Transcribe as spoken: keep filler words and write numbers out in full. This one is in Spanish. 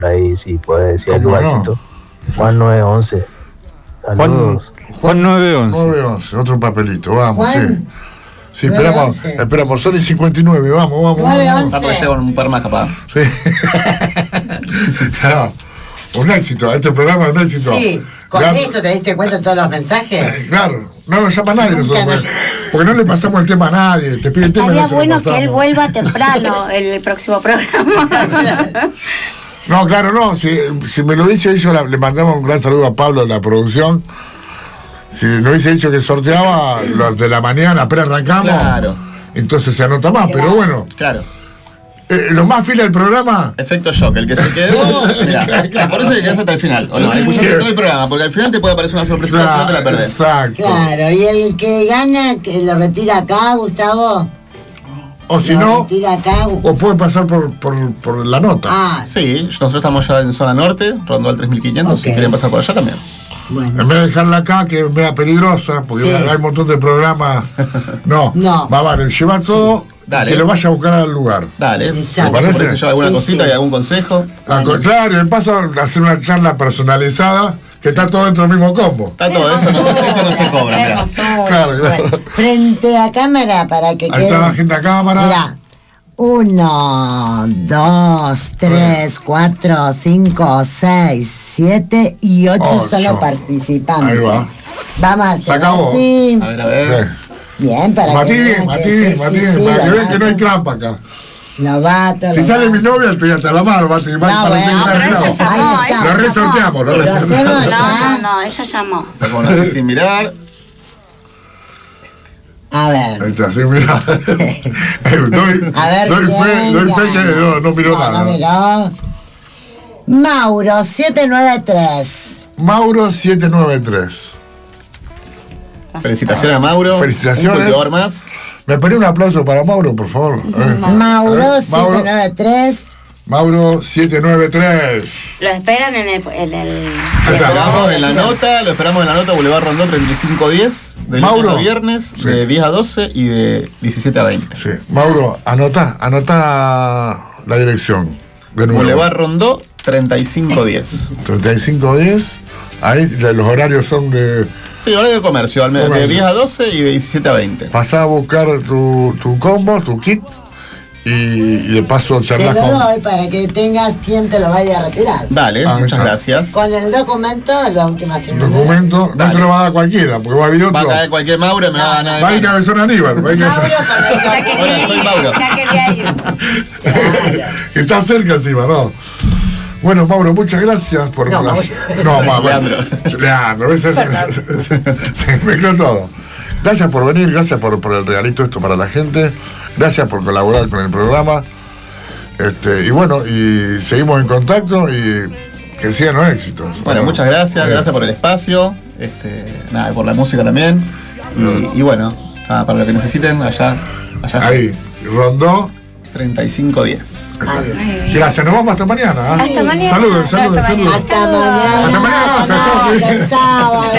ahí si puede decir el ¿Cómo lugarcito. no? Juan nueve once. Saludos. Juan, Juan nueve once. nueve once, otro papelito, vamos, Juan. sí. Sí, esperamos, esperamos, son y cincuenta y nueve, vamos, vamos, nueve vamos. once. Va a aparecer con un par más capaz. Sí. No, un éxito, este programa es un éxito. Sí, con Gran- esto te diste cuenta de todos los mensajes. Claro, no nos llama nadie Nunca nosotros, nos- porque, porque no le pasamos el tema a nadie, te pide el tema y Estaría no se lo bueno que pasamos. él vuelva temprano el próximo programa. No, claro, no, si, si me lo hubiese dicho, la- le mandamos un gran saludo a Pablo de la producción. Si no hubiese dicho que sorteaba los de la mañana, apenas arrancamos, Claro. entonces se anota más, pero bueno, Claro. eh, lo más fila del programa, Efecto shock, el que se quedó. Mirá, por eso hay que quedarse hasta el final. O no, escuchar todo el programa, porque al final te puede aparecer una sorpresa y no te la perdés. exacto. Claro, y el que gana, que lo retira acá, Gustavo. O si Lo no, retira acá. o puede pasar por, por, por la nota. Ah, Sí, nosotros estamos ya en zona norte, rondó al tres mil quinientos, si Ok. quieren pasar por allá también. bueno. En vez de dejarla acá, que es media peligrosa, porque Sí. hay un montón de programas. No, No. va, vale, lleva todo, Dale. que lo vaya a buscar al lugar. Dale, Exacto. te paso por ¿Parece? eso yo alguna Sí, cosita sí. y algún consejo. Al contrario, de paso a hacer una charla personalizada, que está todo dentro del mismo combo. Está todo eso, no se, eso no se cobra, Qué mirá. hermosura. Claro, claro. Bueno, frente a cámara para que Ahí quede. está la gente a cámara. Mira, uno, dos, tres, cuatro, cinco, seis, siete y ocho, Ocho. son los participantes. Ahí va. Vamos a Se hacer acabó. así. A ver, a ver. Sí. Bien, para Matí que bien, vean Matí que bien, sí, Matí sí, bien, sí, para que lo vean que no hay bato. trampa acá. Novato, Si sale novato. mi novia, estoy hasta la mano, Mati. No, parece bueno, que está pero claro. ella llamó, Ahí está. ella Lo llamó. resorteamos, lo Lo resorteamos. hacemos No, ya. no, no, ella llamó. Sacamos así sin mirar. A Ahí ver. está, sí, mira. doy A ver. doy quién fe, doy fe que gana. no, no miró No, nada. no miró. Mauro, siete nueve tres. Mauro siete nueve tres. Felicitaciones a Mauro. Felicitaciones. Un cultivador más. ¿Me pedí un aplauso para Mauro, por favor? Eh, Mauro, eh, siete nueve tres. Mauro siete nueve tres. Lo esperan en el. En el Ahí Lo está. esperamos en la nota, lo esperamos en la nota Boulevard Rondó treinta y cinco diez, de lunes Mauro. a viernes, Sí. de diez a doce y de diecisiete a veinte. Sí. Mauro, anota, anota la dirección. De nuevo. Boulevard Rondó treinta y cinco diez. treinta y cinco diez. Ahí la- los horarios son de. Sí, horario de comercio, al menos de Comercio. diez a doce y de diecisiete a veinte. Pasá a buscar tu, tu combo, tu kit. Y, y de paso Te charlas lo con. doy para que tengas quien te lo vaya a retirar. Dale, Ah, muchas está. gracias. Con el documento, la última firma. Documento, no Dale. se lo va a dar cualquiera, porque va a haber Va a otro. caer cualquier Mauro y me va a ganar de Va a ir mano. Cabezón Aníbal. Va a ir Mauro Cabezón- con el Ya que Hola, soy Mauro. Ya quería ir. Claro. Está cerca encima, ¿no? Bueno, Mauro, muchas gracias por... No, la- Mauro. no, ma- Leandro. Leandro, ¿ves eso? Se mezcló todo. Gracias por venir, gracias por, por el regalito esto para la gente. Gracias por colaborar con el programa. Este, y bueno, y seguimos en contacto y que sigan los éxitos. Bueno, muchas gracias, gracias por el espacio, este, nada, por la música también. Y, y bueno, nada, para lo que necesiten, allá, allá Ahí, Rondó. treinta y cinco diez. Ay, Gracias, nos vamos hasta mañana. ¿eh? Hasta mañana. Saludos, saludos, Hasta saludos. hasta mañana. Hasta mañana, hasta sábado. Hasta sábado.